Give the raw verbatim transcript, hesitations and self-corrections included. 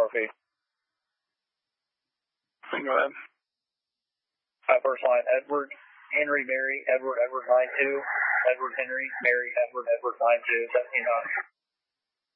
P. Go ahead. Uh, first line, Edward, Henry, Mary, Edward, Edward, nine two. Edward, Henry, Mary, Edward, Edward, nine two, seventeen nine.